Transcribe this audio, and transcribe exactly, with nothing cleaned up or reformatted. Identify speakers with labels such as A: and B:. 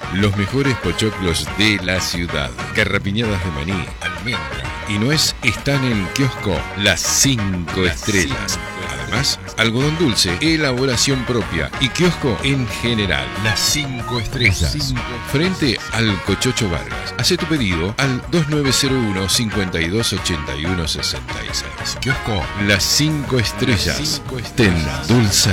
A: Los mejores pochoclos de la ciudad. Garrapiñadas de maní, almendra y nuez están en Kiosco Las Cinco Estrellas. Además, algodón dulce, elaboración propia y kiosco en general. Las Cinco Estrellas. Frente al Cochocho Vargas. Hacé tu pedido al dos nueve cero uno, cinco dos ocho uno, seis seis. Kiosco Las Cinco Estrellas. Te endulza